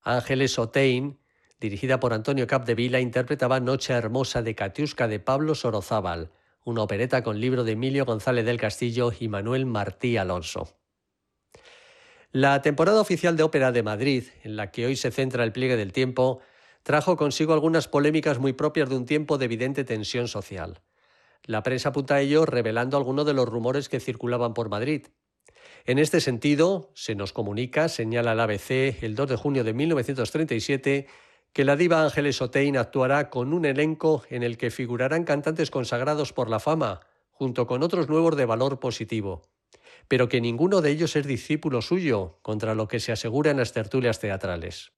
Ángeles Otein, dirigida por Antonio Capdevila, interpretaba Noche Hermosa de Katiuska de Pablo Sorozábal, una opereta con libro de Emilio González del Castillo y Manuel Martí Alonso. La temporada oficial de Ópera de Madrid, en la que hoy se centra el pliegue del tiempo, trajo consigo algunas polémicas muy propias de un tiempo de evidente tensión social. La prensa apunta a ello revelando algunos de los rumores que circulaban por Madrid. En este sentido, se nos comunica, señala el ABC el 2 de junio de 1937, que la diva Ángeles Otein actuará con un elenco en el que figurarán cantantes consagrados por la fama, junto con otros nuevos de valor positivo, pero que ninguno de ellos es discípulo suyo, contra lo que se asegura en las tertulias teatrales.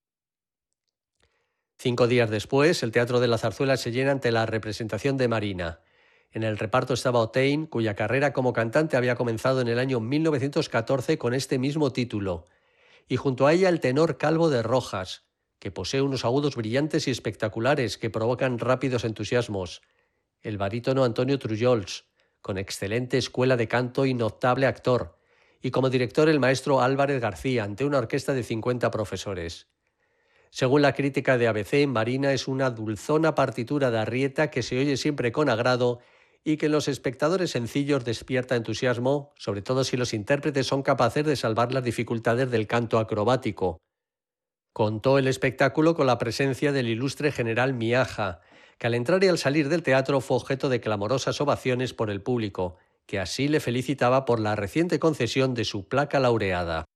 5 días después, el Teatro de la Zarzuela se llena ante la representación de Marina. En el reparto estaba Otein, cuya carrera como cantante había comenzado en el año 1914 con este mismo título, y junto a ella el tenor Calvo de Rojas, que posee unos agudos brillantes y espectaculares que provocan rápidos entusiasmos, el barítono Antonio Trullols, con excelente escuela de canto y notable actor, y como director el maestro Álvarez García, ante una orquesta de 50 profesores. Según la crítica de ABC, Marina es una dulzona partitura de Arrieta que se oye siempre con agrado y que en los espectadores sencillos despierta entusiasmo, sobre todo si los intérpretes son capaces de salvar las dificultades del canto acrobático. Contó el espectáculo con la presencia del ilustre general Miaja, que al entrar y al salir del teatro fue objeto de clamorosas ovaciones por el público, que así le felicitaba por la reciente concesión de su placa laureada.